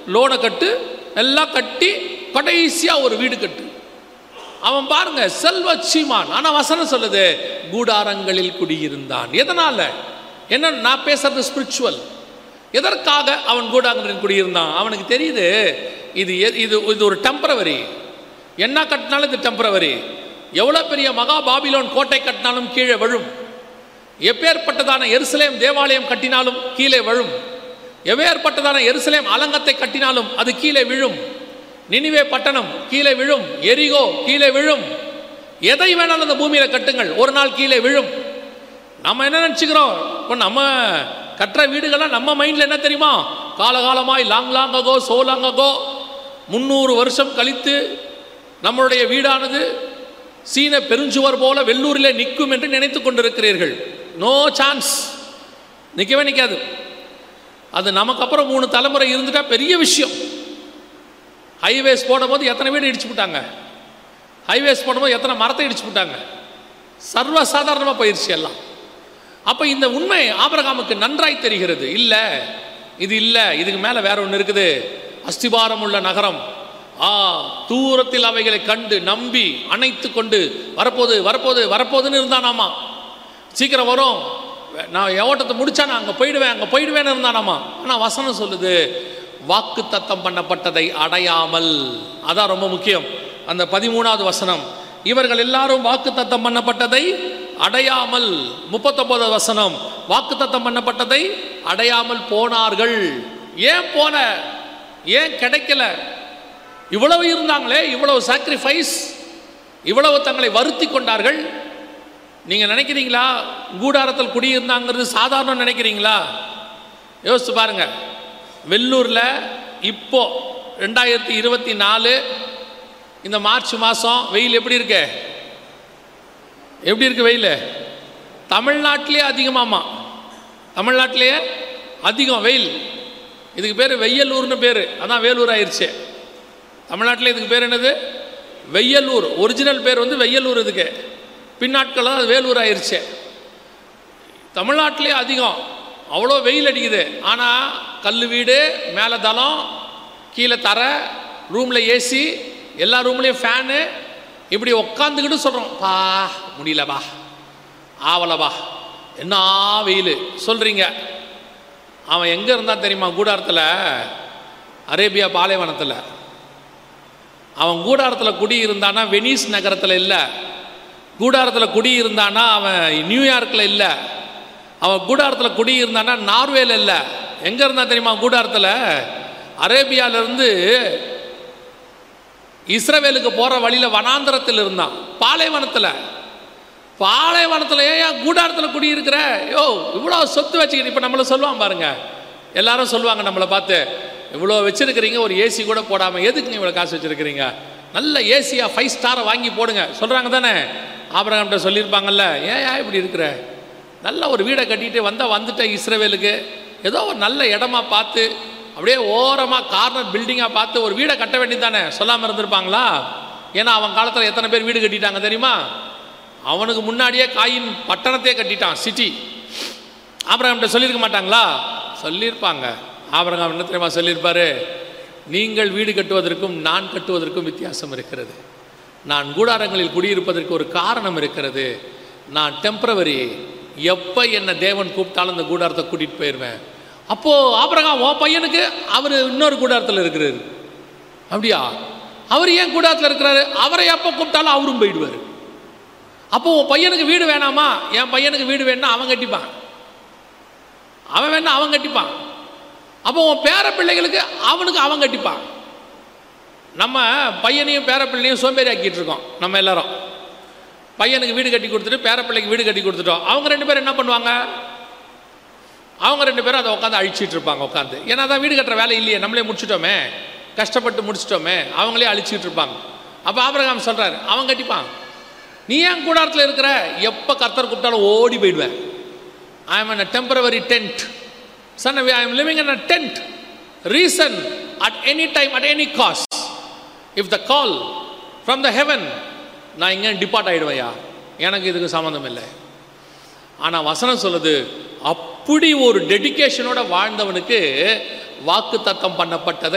லோனை கட்டு, எல்லாம் கட்டி கடைசியாக ஒரு வீடு கட்டு. அவன் பாருங்க செல்வ சீமான். ஆனால் வசனம் சொல்லுது கூடாரங்களில் குடியிருந்தான். எதனால? என்ன நான் பேசுறது ஸ்பிரிச்சுவல். எதற்காக அவன் கூடாரங்களில் குடியிருந்தான்? அவனுக்கு தெரியுது இது இது இது ஒரு டெம்பரவரி. என்ன கட்டினாலும் இது டெம்பரவரி. எவ்வளோ பெரிய மகா பாபிலோன் கோட்டை கட்டினாலும் கீழே விழும். எப்பேற்பட்டதான எருசலேம் தேவாலயம் கட்டினாலும் கீழே விழும். எவ்வேற்பட்டதான எருசலேம் அலங்கத்தை கட்டினாலும் அது கீழே விழும். நினிவே பட்டணம் கீழே விழும். எரிகோ கீழே விழும். எதை வேணாலும் அந்த பூமியில் கட்டுங்கள், ஒரு நாள் கீழே விழும். நம்ம என்ன நினச்சிக்கிறோம்? இப்போ நம்ம கட்டுற வீடுகள்லாம் நம்ம மைண்டில் என்ன தெரியுமா? காலகாலமாய் long ago, so long ago, 300 வருஷம் கழித்து நம்மளுடைய வீடானது சீன பெருஞ்சுவர் போல வெள்ளூரில் நிற்கும் என்று நினைத்து கொண்டிருக்கிறீர்கள். நோ சான்ஸ், நிற்கவே நிற்காது. அது நமக்கு அப்புறம் 3 தலைமுறை இருந்துட்டா பெரிய விஷயம். ஹைவேஸ் போடும்போது எத்தனை வீடு இடிச்சு விட்டாங்க, ஹைவேஸ் போடும்போது எத்தனை மரத்தை இடிச்சு விட்டாங்க, சர்வசாதாரணமாக போயிடுச்சு எல்லாம். அப்போ இந்த உண்மை ஆபிரகாமுக்கு நன்றாய் தெரிகிறது. இல்லை இது இல்லை, இதுக்கு மேலே வேற ஒன்று இருக்குது. அஸ்திபாரம் உள்ள நகரம். தூரத்தில் அவைகளை கண்டு நம்பி அணைத்து கொண்டு வரப்போது வரப்போது வரப்போதுன்னு இருந்தானாமா. சீக்கிரம் வரும், நான் ஓட்டத்தை முடிச்சா நான் அங்கே போயிடுவேன் அங்கே போயிடுவேன்னு இருந்தானாமா. ஆனால் வசனம் சொல்லுது வாக்கு தத்தம் பண்ணப்பட்டதை அடையாமல். அதான் ரொம்ப முக்கியம். அந்த 13வது வசனம், இவர்கள் எல்லாரும் வாக்கு தத்தம் பண்ணப்பட்டதை அடையாமல். 39வது வசனம், வாக்கு தத்தம் பண்ணப்பட்டதை அடையாமல் போனார்கள். ஏன் போன? ஏன் கிடைக்கல? இவ்வளவு இருந்தாங்களே, இவ்வளவு சாக்ரிஃபைஸ், இவ்வளவு தங்களை வருத்தி கொண்டார்கள். நீங்க நினைக்கிறீங்களா கூடாரத்தில் குடியிருந்தாங்கிறது சாதாரணம் நினைக்கிறீங்களா? யோசிச்சு பாருங்க. வெள்ளூர்ல இப்போ 2024 இந்த மார்ச் மாதம் வெயில் எப்படி இருக்கு? எப்படி இருக்கு வெயில்? தமிழ்நாட்டிலே அதிகமாமா, தமிழ்நாட்டிலேயே அதிகம் வெயில். இதுக்கு பேர் வெய்யலூர்னு பேர். அதான் வேலூர் ஆயிடுச்சு. தமிழ்நாட்டில் இதுக்கு பேர் என்னது? வெய்யலூர். ஒரிஜினல் பேர் வந்து வெய்யலூர். இதுக்கு பின்னாட்கள் தான் வேலூர் ஆயிடுச்சு. தமிழ்நாட்டிலே அதிகம், அவ்வளோ வெயில் அடிக்குது. ஆனால் கல் வீடு, மேலே தளம், கீழே தரை, ரூமில் ஏசி, எல்லா ரூம்லேயும் ஃபேனு. இப்படி உக்காந்துக்கிட்டு சொல்கிறோம், பா முடியலப்பா, ஆவலப்பா, என்ன வெயில் சொல்கிறீங்க. அவன் எங்கே இருந்தால் தெரியுமா? கூடாரத்தில், அரேபியா பாலைவனத்தில். அவன் கூடாரத்தில் குடியிருந்தானா வெனிஸ் நகரத்தில் இல்லை. கூடாரத்தில் குடியிருந்தானா அவன் நியூயார்க்கில் இல்லை. அவன் கூடாரத்தில் குடியிருந்தானா நார்வேல இல்லை. எங்கே இருந்தால் தெரியுமா? கூடாரத்தில் அரேபியாவிலிருந்து இஸ்ரவேலுக்கு போகிற வழியில் வனாந்திரத்தில் இருந்தான், பாலைவனத்தில். பாலைவனத்தில் ஏன் கூடாரத்தில் குடியிருக்கிற? யோ இவ்வளோ சொத்து வச்சுக்கிட்டு. இப்போ நம்மளை சொல்லுவான் பாருங்க, எல்லாரும் சொல்லுவாங்க நம்மளை பார்த்து, இவ்வளோ வச்சுருக்கிறீங்க, ஒரு ஏசி கூட போடாமல் எதுக்குங்க இவ்வளோ காசு வச்சுருக்கிறீங்க? நல்ல ஏசியாக 5 ஸ்டாரை வாங்கி போடுங்க சொல்கிறாங்க தானே? ஆபிரகாம்கிட்ட சொல்லியிருப்பாங்கல்ல, ஏன் இப்படி இருக்கிற? நல்ல ஒரு வீடை கட்டிட்டு வந்துட்ட இஸ்ரவேலுக்கு. ஏதோ ஒரு நல்ல இடமா பார்த்து, அப்படியே ஓரமாக கார்னர் பில்டிங்காக பார்த்து ஒரு வீடை கட்ட வேண்டியது தானே. சொல்லாமல் இருந்திருப்பாங்களா? ஏன்னா அவன் காலத்தில் எத்தனை பேர் வீடு கட்டிட்டாங்க தெரியுமா? அவனுக்கு முன்னாடியே காயின் பட்டணத்தையே கட்டிட்டான், சிட்டி. ஆபிரகாம்கிட்ட சொல்லியிருக்க மாட்டாங்களா? சொல்லியிருப்பாங்க. ஆபிரகாம் என்ன தெரியுமா சொல்லியிருப்பாரு? நீங்கள் வீடு கட்டுவதற்கும் நான் கட்டுவதற்கும் வித்தியாசம் இருக்கிறது. நான் கூடாரங்களில் குடியிருப்பதற்கு ஒரு காரணம் இருக்கிறது. நான் டெம்பரவரி, எப்போ என்ன தேவன் கூப்பிட்டாலும் அந்த கூடாரத்தை கூட்டிகிட்டு போயிடுவேன். அப்போது ஆபிரகாம் உன் பையனுக்கு அவர் இன்னொரு கூடாரத்தில் இருக்கிறாரு. அப்படியா? அவர் ஏன் கூடாரத்தில் இருக்கிறாரு? அவரை எப்போ கூப்பிட்டாலும் அவரும் போயிடுவார். அப்போ உன் பையனுக்கு வீடு வேணாமா? என் பையனுக்கு வீடு வேணா அவன் கட்டிப்பான், அவன் வேணா அவன் கட்டிப்பான். அப்போ உன் பேர பிள்ளைகளுக்கு அவனுக்கு அவன் கட்டிப்பான். நம்ம பையனையும் பேர பிள்ளையும் சோம்பேறி ஆக்கிட்டு இருக்கோம். நம்ம எல்லாரும் பையனுக்கு வீடு கட்டி கொடுத்துட்டு பேர பிள்ளைக்கு வீடு கட்டி கொடுத்துட்டோம். அவங்க 2 பேரும் என்ன பண்ணுவாங்க? அவங்க 2 பேரும் அதை உட்காந்து அழிச்சிட்டு இருப்பாங்க உட்காந்து. ஏன்னா அதான் வீடு கட்டுற வேலை இல்லையே, நம்மளே முடிச்சிட்டோமே, கஷ்டப்பட்டு முடிச்சிட்டோமே, அவங்களே அழிச்சிட்டு இருப்பாங்க. அப்போ ஆபிரகாம் சொல்றாரு, அவன் கட்டிப்பான். நீ ஏன் கூடாரத்தில் இருக்கிற? எப்போ கர்த்தர் கூப்பிட்டாலும் ஓடி போயிடுவேன். I am in a temporary tent. Son, I am living in a tent. Reason, at any time, at any cost. If the call from the heaven, நான் இங்கே டிபார்ட் ஆகிடுவையா, எனக்கு இதுக்கு சம்மந்தம் இல்லை. ஆனால் வசனம் சொல்லுது, அப்படி ஒரு டெடிகேஷனோட வாழ்ந்தவனுக்கு வாக்கு தத்தம் பண்ணப்பட்டதை